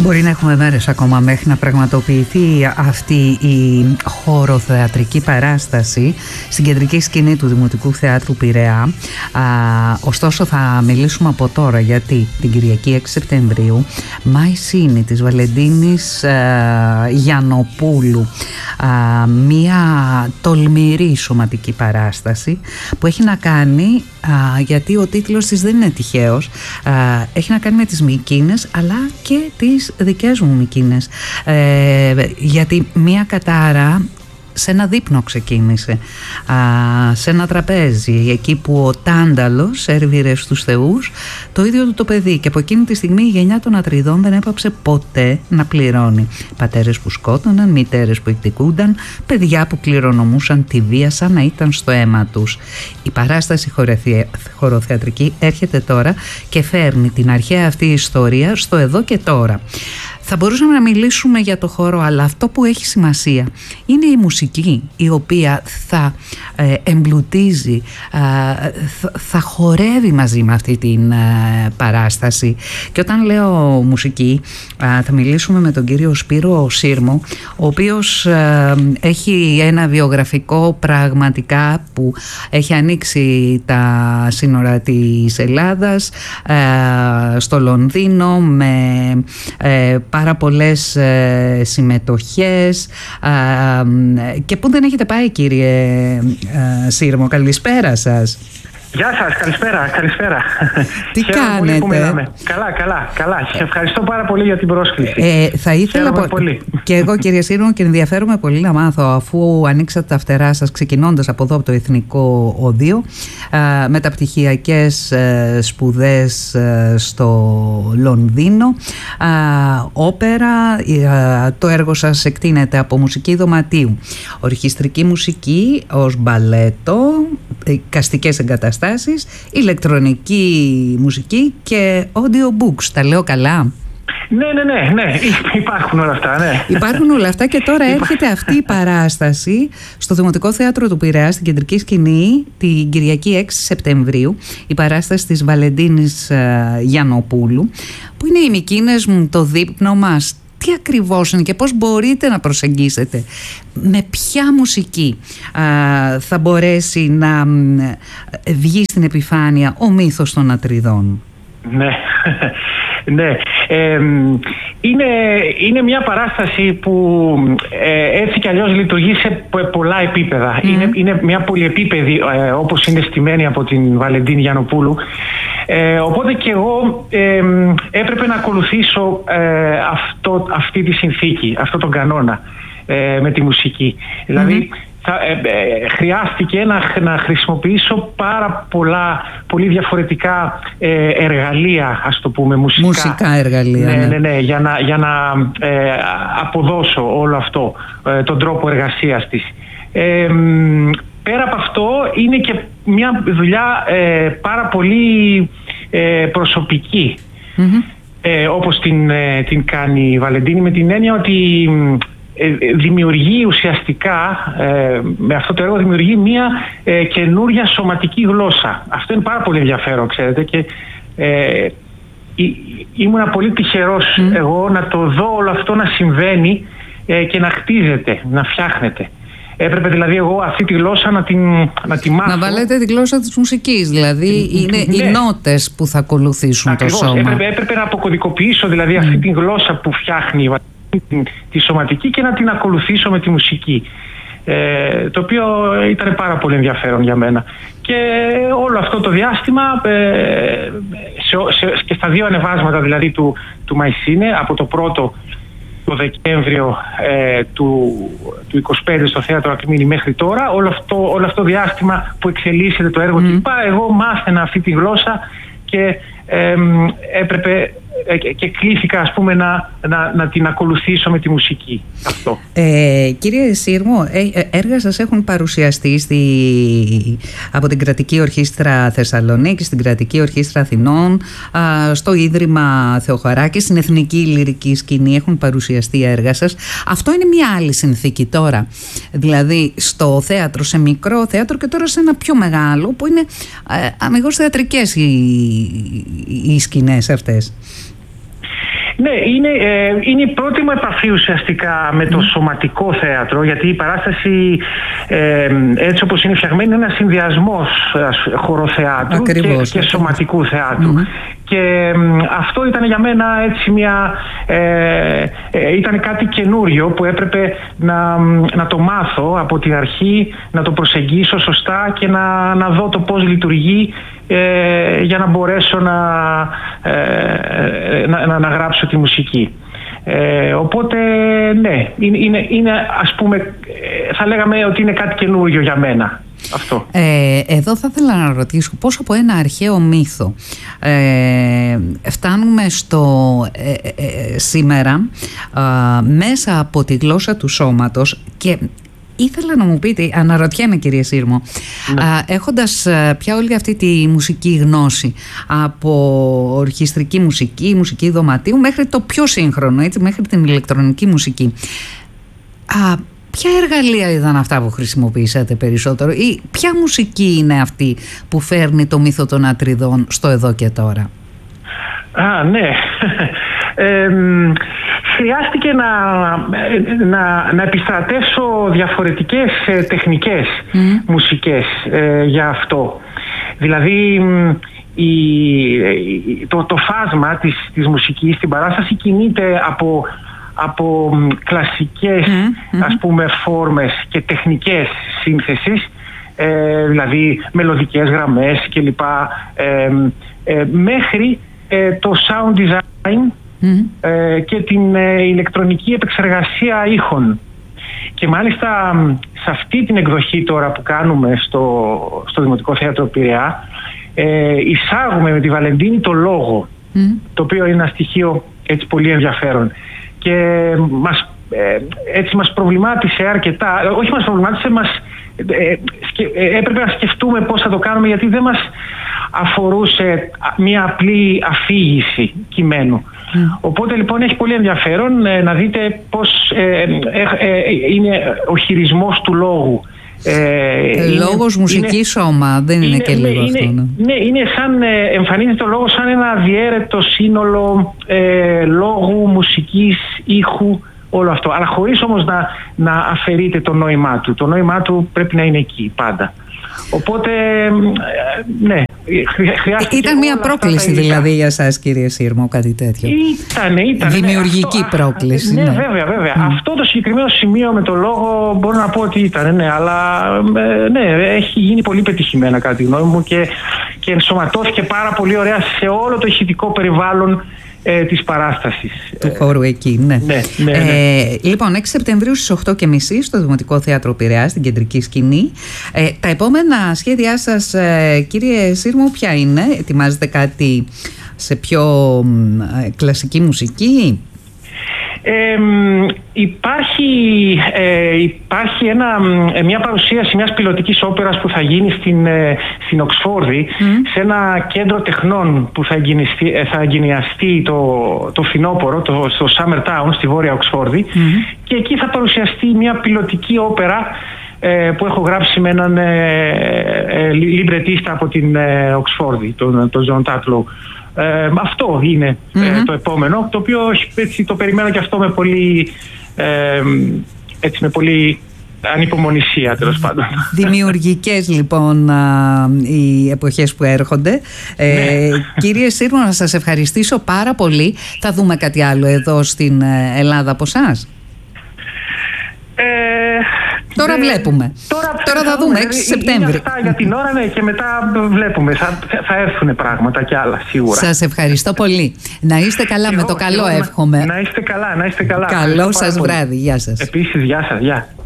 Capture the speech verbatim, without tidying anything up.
Μπορεί να έχουμε μέρες ακόμα μέχρι να πραγματοποιηθεί αυτή η χωροθεατρική παράσταση στην κεντρική σκηνή του Δημοτικού Θεάτρου Πειραιά. Α, ωστόσο θα μιλήσουμε από τώρα, γιατί την Κυριακή έξι Σεπτεμβρίου Μαϊσίνη της Βαλεντίνης α, Γιαννοπούλου, α, μία τολμηρή σωματική παράσταση που έχει να κάνει, α, γιατί ο τίτλος της δεν είναι τυχαίος, α, έχει να κάνει με τις Μικίνες αλλά και τις δικές μου Μικίνες, ε, γιατί μία κατάρα σε ένα δείπνο ξεκίνησε, α, σε ένα τραπέζι, εκεί που ο Τάνταλος έρβηρε στους θεούς το ίδιο του το παιδί, και από εκείνη τη στιγμή η γενιά των Ατριδών δεν έπαψε ποτέ να πληρώνει. Πατέρες που σκότωναν, μητέρες που εκδικούνταν, παιδιά που κληρονομούσαν τη βία σαν να ήταν στο αίμα τους. Η παράσταση χωροθεατρική έρχεται τώρα και φέρνει την αρχαία αυτή ιστορία στο εδώ και τώρα. Θα μπορούσαμε να μιλήσουμε για το χώρο, αλλά αυτό που έχει σημασία είναι η μουσική, η οποία θα ε, εμπλουτίζει, ε, θα, θα χορεύει μαζί με αυτή την ε, παράσταση. Και όταν λέω μουσική, ε, θα μιλήσουμε με τον κύριο Σπύρο Σύρμο, ο οποίος ε, έχει ένα βιογραφικό πραγματικά που έχει ανοίξει τα σύνορα της Ελλάδας, ε, στο Λονδίνο, με ε, πάρα πολλές ε, συμμετοχές, ε, και πού δεν έχετε πάει, κύριε ε, Σύρμο? Καλησπέρα σας. Γεια σας, καλησπέρα, καλησπέρα. Τι κάνετε? Που καλά, καλά, καλά. Σας ευχαριστώ πάρα πολύ για την πρόσκληση. Ε, θα ήθελα πο... πολύ. Και εγώ, κύριε Σύρμο, και ενδιαφέρομαι πολύ να μάθω, αφού ανοίξατε τα φτερά σας ξεκινώντας από εδώ από το Εθνικό Οδείο, ε, μεταπτυχιακές ε, σπουδές ε, στο Λονδίνο, ε, όπερα, ε, το έργο σας εκτείνεται από μουσική δωματίου, ορχιστρική μουσική ως μπαλέτο, καστικές εγκαταστάσεις, ηλεκτρονική μουσική και audiobooks. Τα λέω καλά? Ναι, ναι, ναι, ναι. Υπάρχουν όλα αυτά, ναι. Υπάρχουν όλα αυτά και τώρα έρχεται αυτή η παράσταση στο Δημοτικό Θέατρο του Πειραιά, στην κεντρική σκηνή, την Κυριακή έξι Σεπτεμβρίου, η παράσταση της Βαλεντίνης uh, Γιαννοπούλου, που είναι οι Μικίνες μου, το δείπνο μας. Τι ακριβώς είναι και πώς μπορείτε να προσεγγίσετε, με ποια μουσική α, θα μπορέσει να βγει στην επιφάνεια ο μύθος των Ατριδών? Ναι, ναι. Ε, είναι, είναι μια παράσταση που ε, έτσι κι αλλιώς λειτουργεί σε πολλά επίπεδα. Mm. Είναι, είναι μια πολυεπίπεδη, ε, όπως είναι στημένη από την Βαλεντίνη Γιαννοπούλου. Ε, οπότε και εγώ ε, έπρεπε να ακολουθήσω ε, αυτό, αυτή τη συνθήκη, αυτό τον κανόνα ε, με τη μουσική. Mm-hmm. Δηλαδή θα, ε, ε, χρειάστηκε να, να χρησιμοποιήσω πάρα πολλά, πολύ διαφορετικά ε, εργαλεία, ας το πούμε, μουσικά. Μουσικά εργαλεία. Ναι, ναι, ναι, ναι, για να, για να ε, αποδώσω όλο αυτό, ε, τον τρόπο εργασίας της. Ε, Πέρα από αυτό είναι και μια δουλειά ε, πάρα πολύ ε, προσωπική, mm-hmm. ε, όπως την, ε, την κάνει η Βαλεντίνη, με την έννοια ότι ε, δημιουργεί ουσιαστικά, ε, με αυτό το έργο δημιουργεί μια ε, καινούρια σωματική γλώσσα. Αυτό είναι πάρα πολύ ενδιαφέρον, ξέρετε, και ε, ή, ήμουνα πολύ τυχερός mm. εγώ να το δω όλο αυτό να συμβαίνει ε, και να χτίζεται, να φτιάχνεται. Έπρεπε δηλαδή εγώ αυτή τη γλώσσα να την να τη μάθω. Να βάλετε τη γλώσσα της μουσικής, δηλαδή είναι ναι. οι νότες που θα ακολουθήσουν. Ακριβώς, το σώμα. Έπρεπε, έπρεπε να αποκωδικοποιήσω δηλαδή mm. αυτή τη γλώσσα που φτιάχνει τη, τη σωματική και να την ακολουθήσω με τη μουσική. Ε, το οποίο ήταν πάρα πολύ ενδιαφέρον για μένα. Και όλο αυτό το διάστημα ε, σε, σε, και στα δύο ανεβάσματα δηλαδή του, του Μαϊσίνε, από το πρώτο το Δεκέμβριο ε, του, του είκοσι πέντε στο Θέατρο Ακμήνη μέχρι τώρα, όλο αυτό, όλο αυτό διάστημα που εξελίσσεται το έργο mm. κλπ, εγώ μάθαινα αυτή τη γλώσσα και ε, έπρεπε ε, και κλήθηκα, ας πούμε, να, να, να την ακολουθήσω με τη μουσική. Αυτό. Ε, κύριε Σύρμο, ε, έργα σας έχουν παρουσιαστεί στη, από την Κρατική Ορχήστρα Θεσσαλονίκη, στην Κρατική Ορχήστρα Αθηνών, α, στο Ίδρυμα Θεοχαράκη, στην Εθνική Λυρική Σκηνή έχουν παρουσιαστεί έργα σας. Αυτό είναι μια άλλη συνθήκη τώρα. Δηλαδή στο θέατρο, σε μικρό θέατρο, και τώρα σε ένα πιο μεγάλο, που είναι ε, αμιγώς θεατρικές οι, οι σκηνές αυτές. Ναι, είναι, ε, είναι η πρώτη μου επαφή ουσιαστικά με το mm. σωματικό θέατρο, γιατί η παράσταση ε, έτσι όπως είναι φτιαγμένη είναι ένας συνδυασμός χωροθεάτρου και, και σωματικού θεάτρου. Mm. Και ε, αυτό ήταν για μένα έτσι μια, ε, ε, ήταν κάτι καινούριο που έπρεπε να, να το μάθω από την αρχή, να το προσεγγίσω σωστά και να, να δω το πώς λειτουργεί ε, για να μπορέσω να, ε, να, να, να γράψω τη μουσική. Ε, οπότε ναι, είναι, είναι, είναι ας πούμε, θα λέγαμε ότι είναι κάτι καινούριο για μένα αυτό. Ε, εδώ θα ήθελα να ρωτήσω πώς από ένα αρχαίο μύθο ε, φτάνουμε στο ε, ε, σήμερα ε, μέσα από τη γλώσσα του σώματος. Και ήθελα να μου πείτε, αναρωτιέμαι κύριε Σύρμο, ναι. α, έχοντας πια όλη αυτή τη μουσική γνώση από ορχιστρική μουσική, μουσική δωματίου μέχρι το πιο σύγχρονο, έτσι, μέχρι την ηλεκτρονική μουσική, α, ποια εργαλεία ήταν αυτά που χρησιμοποιήσατε περισσότερο ή ποια μουσική είναι αυτή που φέρνει το μύθο των Ατριδών στο εδώ και τώρα? Α, ναι. ε, χρειάστηκε να, να, να επιστρατεύσω διαφορετικές ε, τεχνικές mm. μουσικές ε, για αυτό. Δηλαδή η, το, το φάσμα της, της μουσικής στην παράσταση κινείται από, από κλασικές mm. ας πούμε φόρμες και τεχνικές σύνθεσης, ε, δηλαδή μελωδικές γραμμές κλπ, ε, ε, μέχρι ε, το sound design Mm-hmm. Ε, και την ε, ηλεκτρονική επεξεργασία ήχων. Και μάλιστα σε αυτή την εκδοχή τώρα που κάνουμε στο, στο Δημοτικό Θέατρο Πειραιά ε, εισάγουμε με τη Βαλεντίνη το λόγο, mm-hmm. το οποίο είναι ένα στοιχείο έτσι πολύ ενδιαφέρον και μας, ε, έτσι μας προβλημάτισε αρκετά, όχι μας προβλημάτισε, μας, ε, σκε, ε, έπρεπε να σκεφτούμε πώς θα το κάνουμε, γιατί δεν μας αφορούσε μια απλή αφήγηση κειμένου. Mm. Οπότε λοιπόν έχει πολύ ενδιαφέρον ε, να δείτε πώς ε, ε, ε, είναι ο χειρισμός του λόγου. Ε, λόγος, είναι, μουσική, είναι, σώμα, δεν είναι, είναι και λίγο είναι, αυτό. Ναι, ναι, είναι σαν, ε, εμφανίζεται ο λόγος σαν ένα αδιέρετο σύνολο ε, λόγου, μουσικής, ήχου, όλο αυτό. Αλλά χωρίς όμως να, να αφαιρείται το νόημά του. Το νόημά του πρέπει να είναι εκεί πάντα. Οπότε, ναι, χρειάστηκε. Ήταν μια πρόκληση δηλαδή για σας κύριε Σύρμο, κάτι τέτοιο? Ήτανε, ήτανε. Δημιουργική ναι, πρόκληση. Ναι, ναι, βέβαια, βέβαια. Mm. Αυτό το συγκεκριμένο σημείο με το λόγο μπορώ να πω ότι ήταν, ναι, αλλά ναι, έχει γίνει πολύ πετυχημένα κατά τη γνώμη μου και, και ενσωματώθηκε πάρα πολύ ωραία σε όλο το ηχητικό περιβάλλον Ε, της παράστασης. Του χώρου εκεί, ναι. ναι, ναι, ναι. Ε, λοιπόν, έξι Σεπτεμβρίου στις οκτώ και μισή στο Δημοτικό Θέατρο Πειραιά, στην κεντρική σκηνή. Ε, τα επόμενα σχέδιά σας, ε, κύριε Σύρμο, ποια είναι? Ετοιμάζετε κάτι σε πιο ε, κλασική μουσική? Ε, υπάρχει ε, υπάρχει ένα, μια παρουσίαση μιας πιλωτικής όπερας που θα γίνει στην, ε, στην Οξφόρδη, mm. σε ένα κέντρο τεχνών που θα, θα εγκαινιαστεί το, το φθινόπωρο, το, στο Summer Town στη Βόρεια Οξφόρδη, mm. και εκεί θα παρουσιαστεί μια πιλωτική όπερα ε, που έχω γράψει με έναν ε, ε, λιμπρετίστα από την ε, Οξφόρδη, τον, τον John Tatlow. Ε, αυτό είναι mm-hmm. ε, το επόμενο, το οποίο έτσι, το περιμένω και αυτό με πολύ, ε, έτσι, με πολύ ανυπομονησία, τέλος πάντων. Δημιουργικές λοιπόν α, οι εποχές που έρχονται. ε, ναι. Κύριε Σύρμο, να σας ευχαριστήσω πάρα πολύ. Θα δούμε κάτι άλλο εδώ στην Ελλάδα από εσάς? Ε, Τώρα βλέπουμε. Τώρα, τώρα θα δούμε έξι Σεπτέμβρη. Αυτά για την ώρα, ναι, και μετά βλέπουμε. Θα, θα έρθουν πράγματα κι άλλα, σίγουρα. Σας ευχαριστώ πολύ. Να είστε καλά, εγώ, με το καλό εγώ, εύχομαι. Να είστε καλά, να είστε καλά. Καλό σας βράδυ. Γεια σας. Επίσης, γεια σας. Γεια.